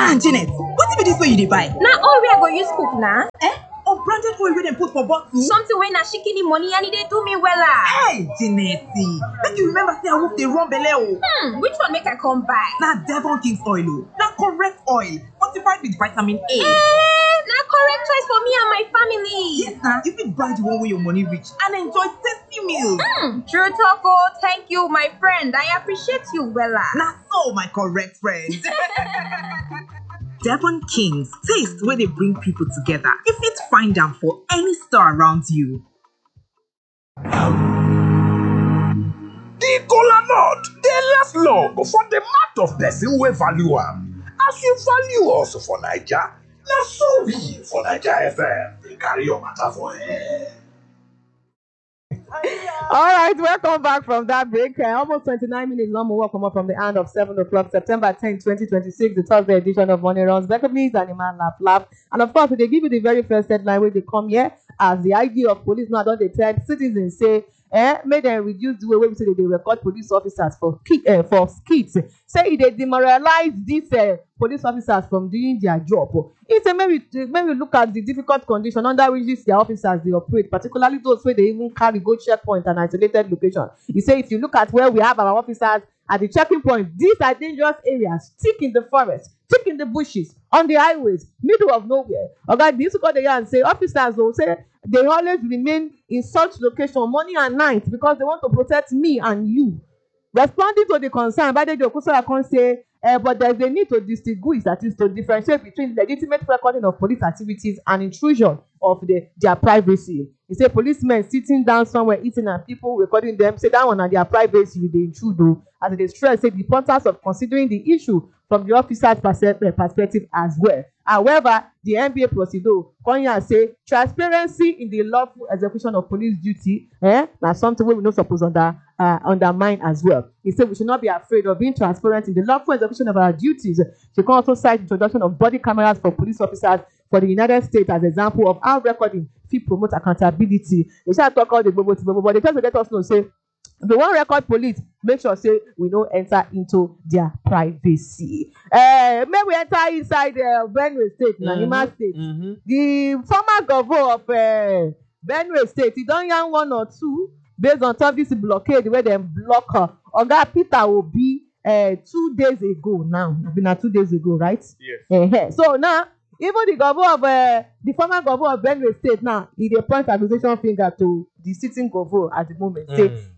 Janet, what be this way you dey buy? Na all we are go use cook na. Unbranded oil wey dem put for bottle? Something wey na shikini money and e dey do me wella. Hey, Janet, make you remember say I wolf dey run belle o. Which one make I come buy? Na Devon King's oil o. Na correct oil, fortified with vitamin A. Na correct choice for me and my family. Yes na, you fit buy the one wey your money reach and enjoy tasty meals. True talk o. Thank you, my friend. I appreciate you wella. Na so, my correct friend. Devon King's, taste where they bring people together. You fit find them for any store around you. The kola nut, they last long for the mouth of person wey value am. As you value us for Naija, na so we for Naija FM dey carry your matter for air. All right, welcome back from that break. Almost 29 minutes long. We'll come up from the end of 7 o'clock, September 10, 2026, the Thursday edition of Money Runs. Better please, Animal Laugh. And of course, they give you the very first headline where they come here as the idea of police now don't they tell citizens say, make them reduce the way we say they record police officers for skits. Say they demoralize these police officers from doing their job. He said maybe look at the difficult condition under which their officers they operate, particularly those where they even carry go checkpoint and isolated location. He said if you look at where we have our officers at the checking point, these are dangerous areas, thick in the forest, thick in the bushes, on the highways, middle of nowhere. Okay, they used to go there and say officers will say they always remain in such location morning and night because they want to protect me and you. Responding to the concern, by the Okusola can say, but there's a need to distinguish, that is to differentiate between legitimate recording of police activities and intrusion of their privacy. He said policemen sitting down somewhere eating and people recording them, say that one and their privacy they intrude though. As they stress, say the importance of considering the issue from the officer's perspective as well. However, the NBA procedure Konya say transparency in the lawful execution of police duty, now something we not supposed undermine as well. He said we should not be afraid of being transparent in the lawful execution of our duties. She can also cite the introduction of body cameras for police officers for the United States as example of how recording fit promote accountability. They shall talk all the but they just let us know say if they want record police, make sure say we don't enter into their privacy. May we enter inside Benue State, Nanima State. The former governor of Benue State, he done yarn one or two based on service blockade where they block her. Oga Peter Obi 2 days ago now. Been 2 days ago, right? Yes. So now even the governor of the former governor of Benue State now, he dey point accusation finger to the sitting governor at the moment.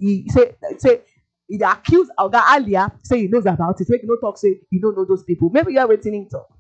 Say he accused Oga Alia, say he knows about it. Make no talk, say he don't know those people. Maybe you're waiting him talk.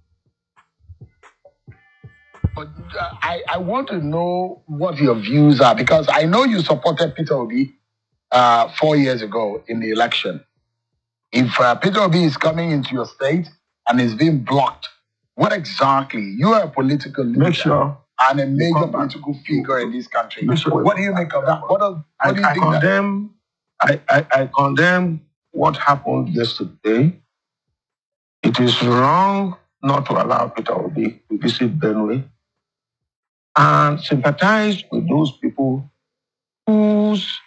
But I want to know what your views are because I know you supported Peter Obi 4 years ago in the election. If Peter Obi is coming into your state and is being blocked, what exactly? You are a political leader and a major political figure in this country. What do you make of that? What do you think? I condemn what happened yesterday. It is wrong not to allow Peter Obi to visit Benue and sympathize with those people whose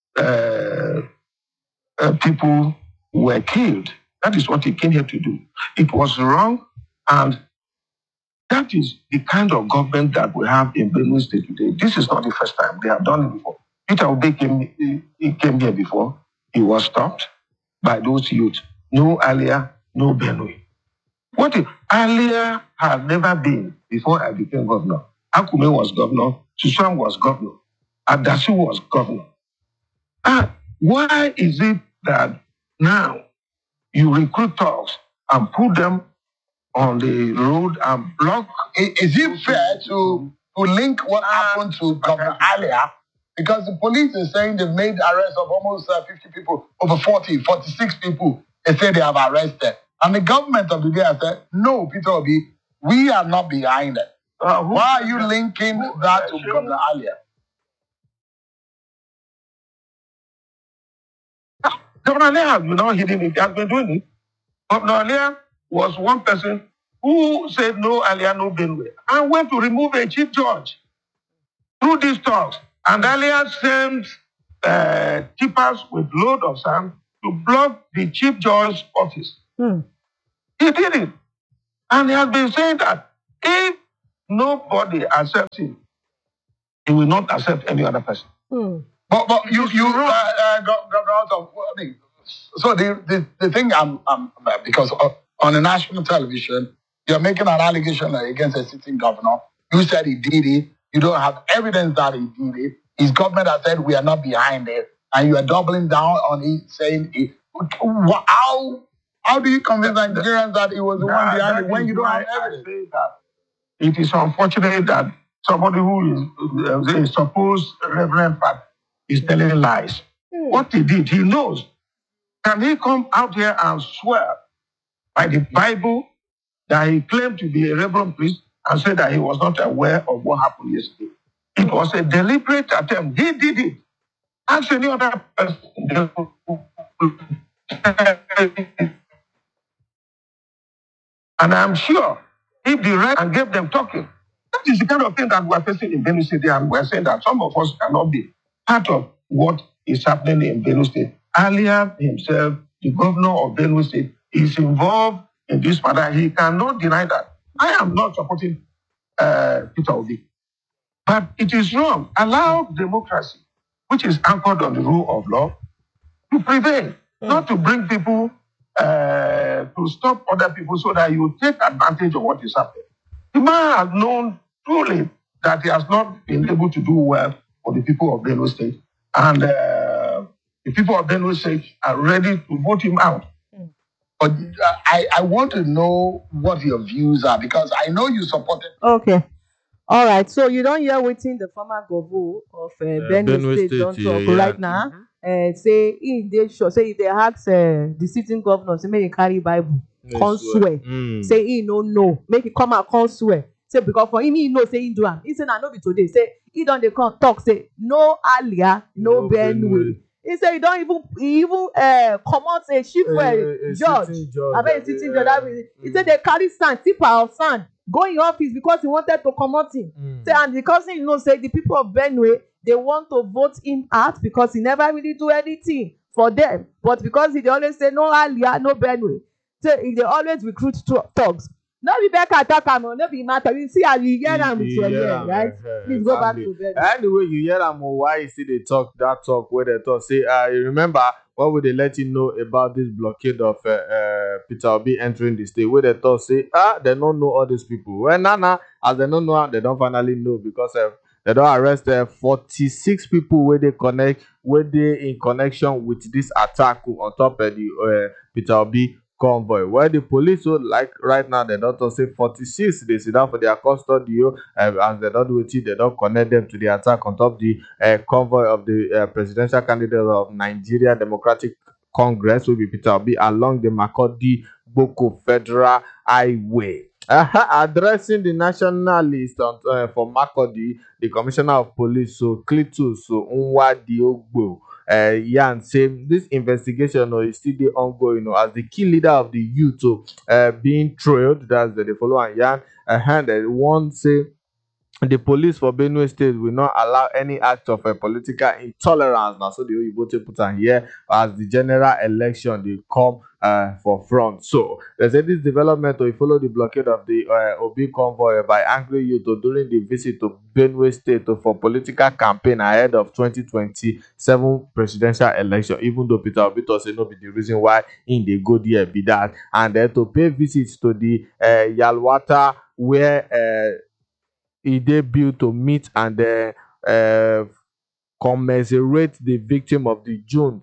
people were killed. That is what he came here to do. It was wrong, and that is the kind of government that we have in Benue State today. This is not the first time. They have done it before. Peter Obi came here before. He was stopped by those youths. No Alia, no Benue. What if Alia had never been before I became governor? Akume was governor. Suswan was governor. Adasu was governor. Why is it that now you recruit thugs and put them on the road and block? Is it fair to link what happened to Governor Alia? Because the police is saying they've made arrests of almost 50 people, over 46 people. They say they have arrested. And the government of the day has said, no, Peter Obi, we are not behind it. Why are you linking that to Governor Alia? Governor Alia, you know, he has been doing it. Governor Alia was one person who said no Alia, no Benue, and went to remove a chief judge through these talks. And Alia sent tippers with load of sand to block the chief judge's office. He did it. And he has been saying that if nobody accepts him, he will not accept any other person. But so the thing because on the national television, you're making an allegation against a sitting governor. You said he did it. You don't have evidence that he did it. His government has said we are not behind it, and you are doubling down on it, saying it. How do you convince Nigerians that he was the one behind it when you don't have evidence? It is unfortunate that somebody who is a supposed reverend father is telling lies. What he did, he knows. Can he come out here and swear by the Bible that he claimed to be a reverend priest and say that he was not aware of what happened yesterday? It was a deliberate attempt. He did it. Ask any other person. And I'm sure if the right and gave them talking, that is the kind of thing that we're facing in Benue State, and we're saying that some of us cannot be part of what is happening in Benue State. Alia himself, the governor of Benue State, is involved in this matter. He cannot deny that. I am not supporting Peter Obi, but it is wrong. Allow democracy, which is anchored on the rule of law, to prevail, not to bring people to stop other people so that you take advantage of what is happening. The man has known truly that he has not been able to do well for the people of Benue State, and the people of Benue State are ready to vote him out. But I want to know what your views are, because I know you supported. Okay. All right. So you don't hear waiting the former governor of Benue State don't talk right now. Say in they sure say if they ask the sitting governor, say make he carry Bible, come swear. Say he no, make it come out, come swear. Say because for him he know say he do am. He say na no be today. Say he don't they come talk say no Alia, no Benue. He say he even come out say chief judge. I bet sitting judge. He say they carry sand, tipper of sand, go in office because he wanted to come out him. Say and because he know say the people of Benue they want to vote him out because he never really do anything for them. But because he always say no Alia, no Benue. So he they always recruit thugs. No be Becca talk am, no be matter. You see how you hear am with your ear, right? Please go back to bed. Anyway, you hear am why you see they talk that talk where they talk. Say, you remember what would they let you know about this blockade of Peter Obi entering the state? Where they talk say, they don't know all these people. Well, now, as they don't know, they don't finally know because they don't arrest 46 people where they connect, where they in connection with this attack on top of the Peter Obi convoy. Where the police would like right now, they don't say 46. They sit down for their custody, as they don't do it, they don't connect them to the attack on top of the convoy of the presidential candidate of Nigeria Democratic Congress, will be Peter Obi, along the Makurdi Boko Federal Highway. Addressing the nationalist for Makurdi, the commissioner of police, so Clitus Nwadiogbor, Yan say this investigation is still ongoing, as the key leader of the youth being trailed. That's the follower Yan, and one say the police for Benue State will not allow any act of political intolerance. Now, so the Oyibo put on here as the general election they come for front. So they say this development will follow the blockade of the Obi convoy by angry youth during the visit to Benue State for political campaign ahead of 2027 presidential election. Even though Peter Obi say no be the reason why in the go there be that, and then to pay visits to the Yalwata where he debuted to meet and commiserate the victim of the June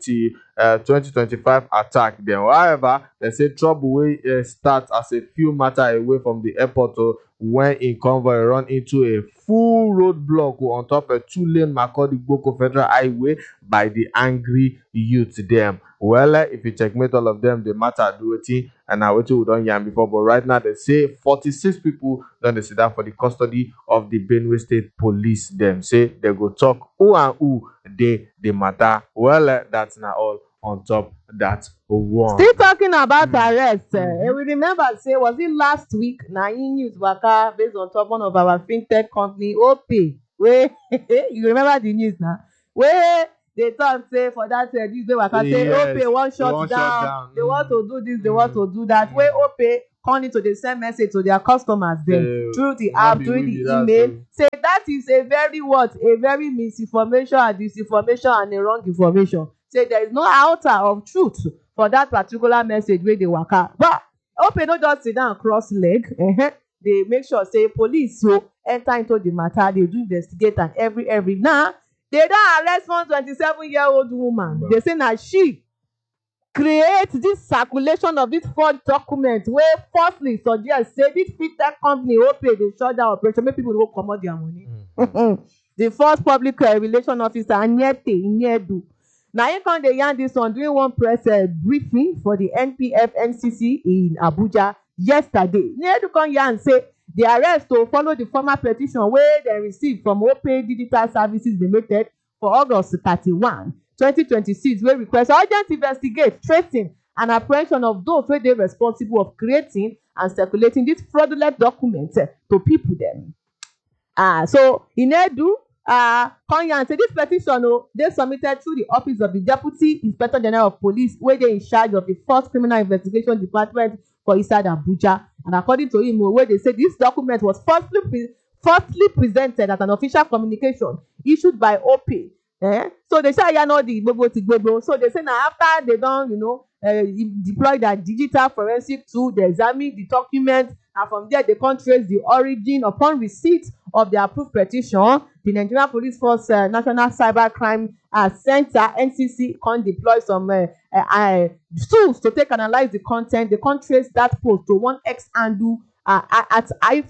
2025 attack. Then, however, they say trouble will start as a few meters away from the airport when in convoy run into a full roadblock on top of 2-lane Makurdi Boko Federal Highway by the angry youth. Them. Well, if you checkmate all of them, the matter do it, and I wait till we done yarn before. But right now, they say 46 people done sit down for the custody of the Benue State Police. Them say they go talk who and who they matter. Well, that's not all on top that one. Still talking about arrest. We remember say was it last week? Na in news waka based on top one of our fintech company OP. Where you remember the news now? Where they talk say for that this day waka say OP one shut down. They want to do this, they want to do that. Where OP calling to dey send message to their customers dem through the app, through the email. Say that is a very a very misinformation and disinformation and a wrong information. Say there is no outer of truth for that particular message wey dey waka. But Opay no just sit down cross leg. They make sure say police enter into the matter, they do investigate, and every now they don arrest one 27-year-old woman. They say na she create this circulation of this forged document wey falsely suggest say this fintech company Opay dey shut down operation make people no comot their money. The first public relation officer Anyete Iniedu na him come dey yarn this one during one press briefing for the NPF NCC in Abuja yesterday. Iniedu come yarn say the arrest to follow the formal petition wey dem receive from Opay Digital Services Limited for August 31, 2026 wey request urgent investigate, tracing and apprehension of those wey dey responsible of creating and circulating this fraudulent document to people dem. So Iniedu come yarn say this petition dey submitted through the office of the Deputy Inspector General of Police wey dey in charge of the First Criminal Investigation Department for inside Abuja. And according to him, wey they say this document was falsely presented as an official communication issued by Opay. So they say all the gbogbo. So they say now after they don deploy that digital forensic tool, they examine the document, and from there they can trace the origin. Upon receipt of the approved petition, the Nigerian Police Force National Cybercrime Center (NCC) can deploy some tools to take analyze the content. They can trace that post to one X handle at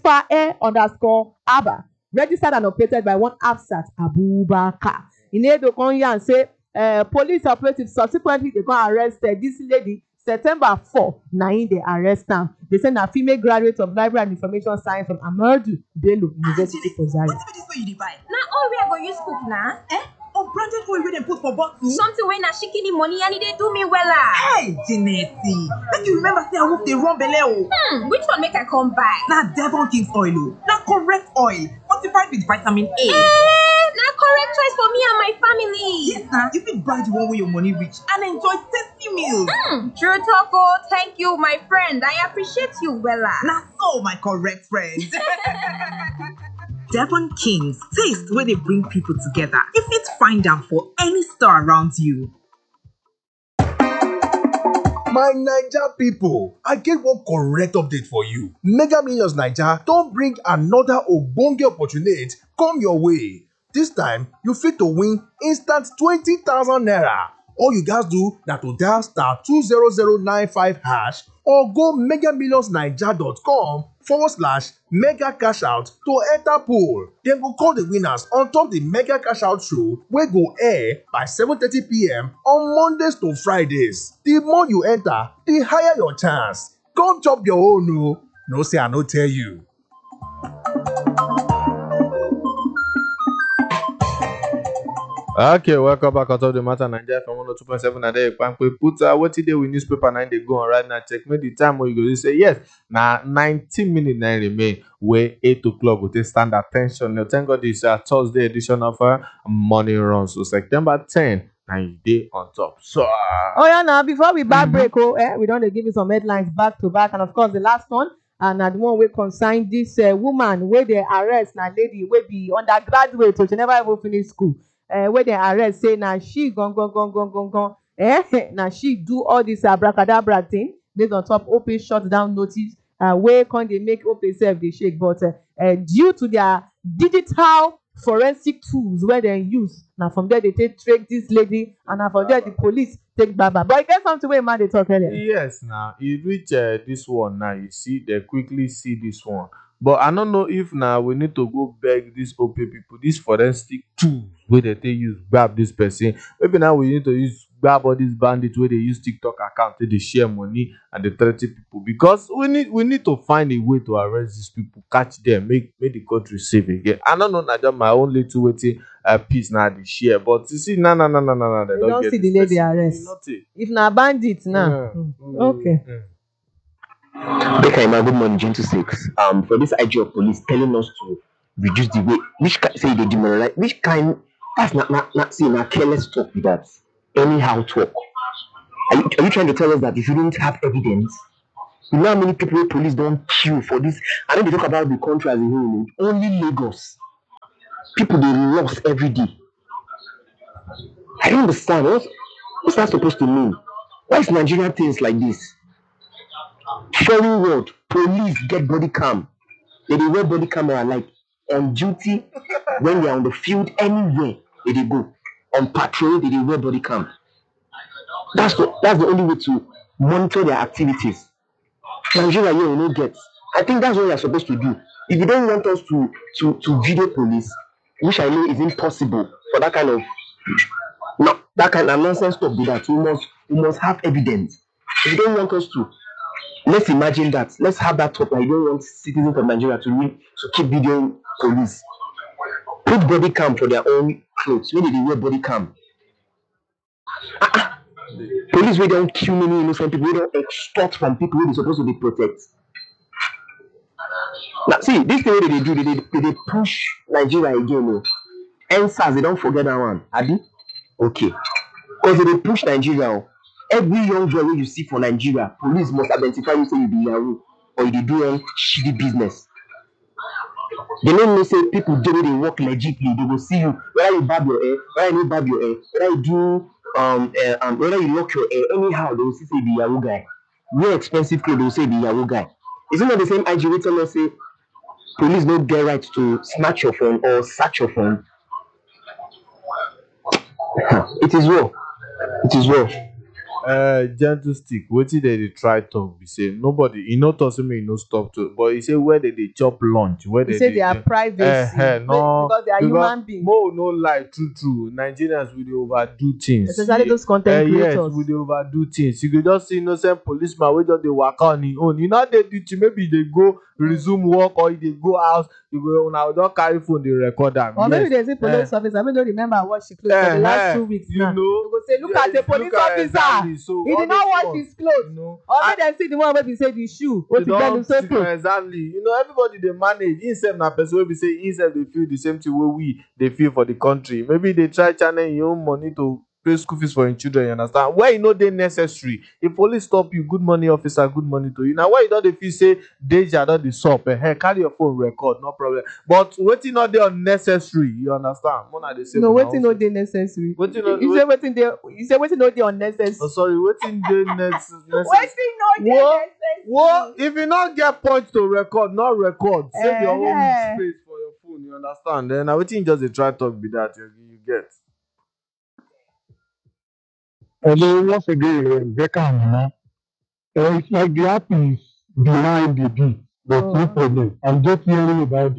@ifa_aba, registered and operated by one Afsat Abubakar. Iniedu come yarn say police operatives subsequently they come arrest this lady September 4. Na im they arrest am. They say na female graduate of Library and Information Science from Ahmadu Bello University for Zaria. Na all we are going to use cook na? Unbranded oil wey dem put for bottle. Something wey na shikini money and e dey do me wella. Hey, Janetti, make you remember say I wolf dey run belle o. Which one make I come buy? Na Devon King's oil o. Na correct oil, fortified with vitamin A. Na correct choice for me and my family. Yes na, you fit buy the one wey your money reach and enjoy tasty meals. True talk o. Thank you, my friend. I appreciate you wella. Na so, my correct friend. Devon King's, taste where they bring people together. You fit find them for any store around you. My Naija people, I get one correct update for you. Mega Millions Naija don bring another ogbonge opportunity come your way. This time, you fit to win instant 20,000 naira. All you guys do na to dial *20095# or go megamillionsnaija.com/mega cash out to enter pool. Dem go call the winners on top the Mega Cash Out show wey go air by 7:30 p.m. on Mondays to Fridays. The more you enter, the higher your chance. Come chop your own o. No say I no tell you. Okay, welcome back on top the matter Nigeria from 102.7 and there put wetin dey with newspaper 9 dey go on right now. Check me the time where you go say yes. Now 19 minutes now remain where 8 o'clock will take stand attention. Now thank God this Thursday edition of Morning Run. So September 10 and you day on top. So oh yeah, now before we back break, we don't give you some headlines back to back, and of course the last one. And the one we consign this woman where they arrest na lady wey be undergraduate, so she never even finish school. Where they arrest say na she gone. Now she do all this abracadabra thing based on top Opay shut down notice. Where can they make Opay self they shake? But due to their digital forensic tools where they use, now from there they take track this lady, and now from there the police take baba. But I get something where man they talk earlier. Yes, now you reach this one now. You see, they quickly see this one. But I don't know if now we need to go beg these Opay people, these forensic tools where they use grab this person. Maybe now we need to use grab all these bandits where they use TikTok account, they share money and they 30 people, because we need to find a way to arrest these people, catch them, make the country safe again. I don't know, not just my own little waiting piece now they share, but you see, no, they don't see the lady arrest. If na bandits now, okay. Okay, good morning, June 6. For this IG of police telling us to reduce the way, which say they demoralize, which kind, that's not see, not careless talk with that. Anyhow talk. Are you trying to tell us that you shouldn't have evidence? You know how many people wey police don't kill for this? I know they talk about the country as a whole. Only Lagos. People they lost every day. I don't understand. What's that supposed to mean? Why is Nigeria things like this? Foreign world, police get body cam. They wear body camera like on duty when they are on the field, anywhere they go. On patrol, they wear body cam. That's the only way to monitor their activities. Nigeria here will not get. I think that's what we are supposed to do. If you don't want us to video police, which I know is impossible for that kind of nonsense stuff do that. We must have evidence. If you don't want us to, let's imagine that. Let's have that thought that you don't want citizens of Nigeria to keep videoing police. Put body cam for their own clothes. When they wear body cam. Police wey don't kill many innocent people, we don't extort from people who they supposed to be protect. Now see, this thing wey they do, they push Nigeria again. NSAS, they don't forget that one. Abi? Okay. Because they push Nigeria. Every young boy wey you see for Nigeria, police must identify you say you be Yahoo or you do all shitty business. They don't know say people do they work legitly. They will see you whether you barb your hair, whether you don't barb your hair, whether you do whether you lock your hair, anyhow they will see say be Yahoo guy. Wear expensive clothes, they will say be Yahoo guy. Is it not the same IG wey tell us say police don't get right to snatch your phone or search your phone? It is well. It is well. Gentle stick. Wetin they try talk be say nobody. You know, talk me you no stop to. But he say where they chop lunch. Where They say they are privacy. No, Because they are human beings. Mo no lie. True. Nigerians will dey overdo things. Especially those content Yes, creators. we dey overdo things. You could just see innocent policeman wey just dey waka on him own. You know they duty. Maybe they go resume work or they go out. You go now don't carry phone they record am. Or maybe there's a police officer. I don't remember what she closed for the last 2 weeks. You now. know. You go say, look at the police officer. Exactly. So He did not wash his clothes. Or maybe they see the one where they say the shoe. What You he done so close. exactly. You know, everybody they manage. Himself na person wey be say himself they feel the same thing we they feel for the country. Maybe they try channel your own money to pay school fees for your children. You understand? Where you know they necessary. If police stop you, good money officer, good money to you. Now why you don't feel say danger don't the stop? Hey, carry your phone record, no problem. But waiting not they unnecessary. You understand? No, waiting no they necessary. You say waiting no they unnecessary. Oh, sorry, waiting they necessary. Waiting no dey necessary. What if you not get points to record, not record, save your own space for your phone. You understand? Then I waiting just a try talk be that you get. Although once again, Beckham, it's like the app is behind the beat, but no problem. I'm just hearing about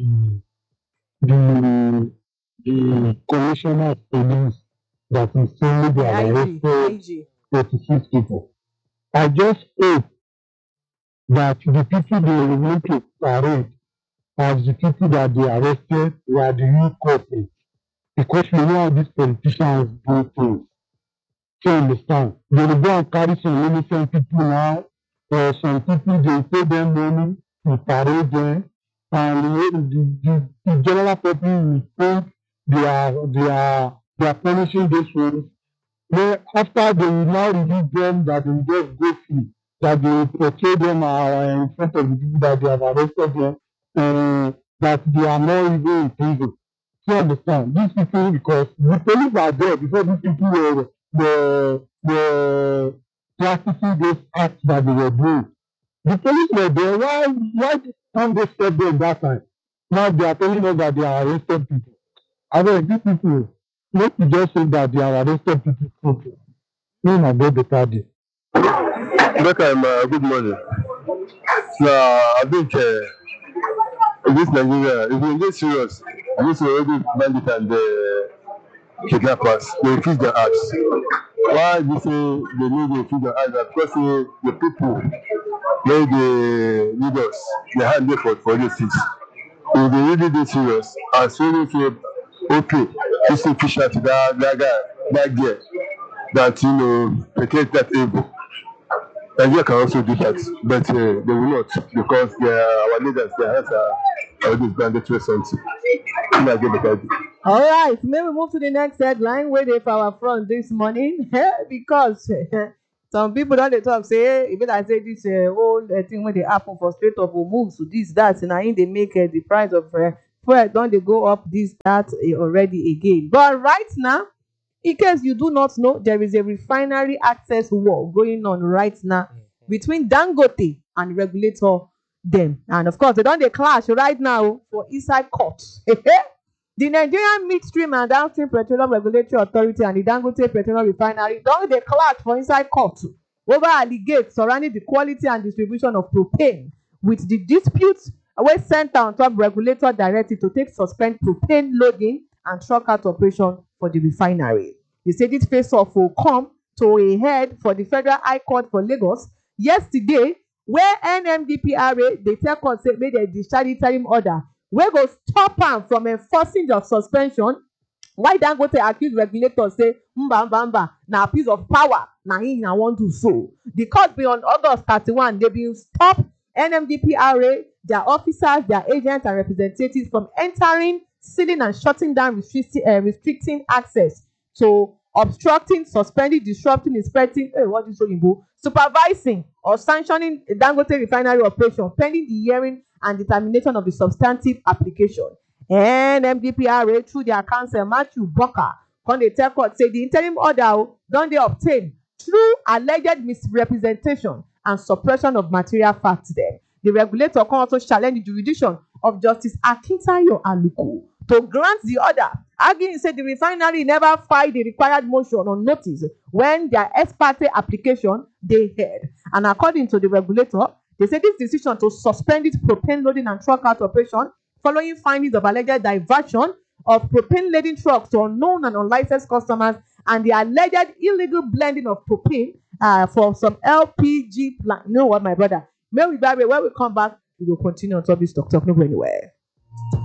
the commissioner of police that is saying they have arrested 36 people. I just hope that the people they will want to arrest as the people that they arrested were the real culprits. Because we know how these politicians do things. So understand. They will go and carry some innocent people now, or some people they pay them money to parade them, and the general public will think they are punishing these ones. Then after they will now release them that they will just go free, that they will portray them in front of the people that they have arrested them, that they are not even in prison. So understand. These people, because the police are there before these people were practicing those acts that they were doing. The police were there. Why can't they stop them that time? Now they are telling us that they are arrested people. I mean, these people, not to just say that they are arrested people. No, no, go better day. Good morning. I think this Nigeria, if we get serious, this already bandit and kidnappers, they refuse their acts. Why do you say they need to refuse their acts? Because the people, they need us, they hand there for these things. If they really get serious, and so they say, okay, this is Fisher to that guy, that girl, that, protect that evil. Nigeria can also do that, but they will not, because our leaders, their hands are already branded to something. All right, may we move to the next headline where they for our front this morning because Some people don't they talk say even I say this whole thing when they happen for Strait of Hormuz, so this that and I they make the price of fuel don't they go up this that already again. But right now, in case you do not know, there is a refinery access war going on right now between Dangote and regulator them, and of course they don't they clash right now for inside court. The Nigerian Midstream and Downstream Petroleum Regulatory Authority and the Dangote Petroleum Refinery don't they clash for inside court over allegations surrounding the quality and distribution of propane, with the disputes always sent on top regulator directive to take suspend propane loading and truck out operation for the refinery. They say this face-off will come to a head for the Federal High Court for Lagos yesterday, where NMDPRA they tell court say make dem discharge interim order wey go stop am from enforcing the suspension. Why Dangote accuse regulators say mba na abuse of power na him na wan do so. The court be on August 31 they bin stop NMDPRA, their officers, their agents and representatives from entering, sealing and shutting down, restricting access to obstructing, suspending, disrupting, inspecting, supervising or sanctioning a Dangote refinery operation pending the hearing and determination of the substantive application. NMDPRA through their counsel Matthew Booker come dey tell court say the interim order don dey obtained through alleged misrepresentation and suppression of material facts there. The regulator can also challenge the jurisdiction of Justice Akintayo Aluko to grant the order, arguing say the refinery never filed the required motion on notice when their ex parte application dey heard. And according to the regulator, they say this decision to suspend its propane loading and truck out operation following findings of alleged diversion of propane laden trucks to unknown and unlicensed customers and the alleged illegal blending of propane for some LPG plant. You know what, my brother? When we come back, we will continue on top this talk. No go anywhere.